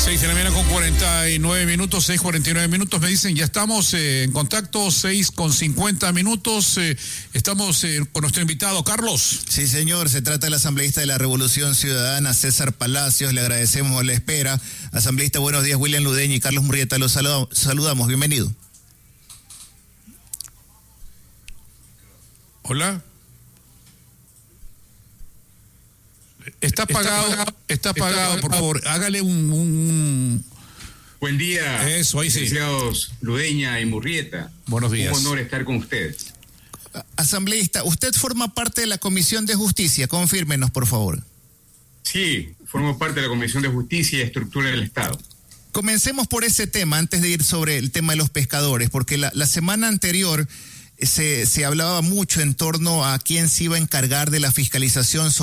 6 de la mañana con 49 minutos, 6:49. Me dicen, ya estamos en contacto, 6:50. Estamos con nuestro invitado, Carlos. Sí, señor, se trata del asambleísta de la Revolución Ciudadana, César Palacios. Le agradecemos la espera. Asambleísta, buenos días. William Ludeña y Carlos Murrieta, los saludamos. Bienvenido. Hola. Está apagado, por favor, hágale un... Buen día, eso, ahí sí. Licenciados Ludeña y Murrieta. Buenos días. Un honor estar con ustedes. Asambleísta, usted forma parte de la Comisión de Justicia, confírmenos, por favor. Sí, formo parte de la Comisión de Justicia y Estructura del Estado. Comencemos por ese tema, antes de ir sobre el tema de los pescadores, porque la semana anterior se hablaba mucho en torno a quién se iba a encargar de la fiscalización sobre